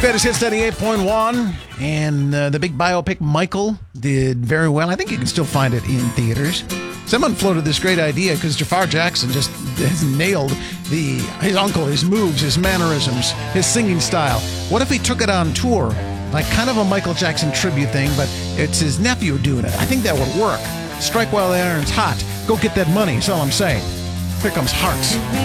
Greatest Hits 98.1, and the big biopic Michael did very well. I think you can still find it in theaters. Someone floated this great idea because Jafar Jackson just has nailed his uncle, his moves, his mannerisms, his singing style. What if he took it on tour, like kind of a Michael Jackson tribute thing, but it's his nephew doing it? I think that would work. Strike while the iron's hot. Go get that money, is all I'm saying. Here comes Hearts.